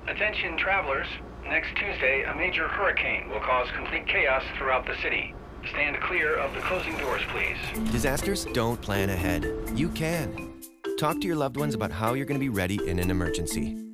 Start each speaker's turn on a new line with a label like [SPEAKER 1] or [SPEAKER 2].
[SPEAKER 1] Attention travelers, next Tuesday a major hurricane will cause complete chaos throughout the city. Stand clear of the closing doors, please.
[SPEAKER 2] Disasters don't plan ahead. You can. Talk to your loved ones about how you're going to be ready in an emergency.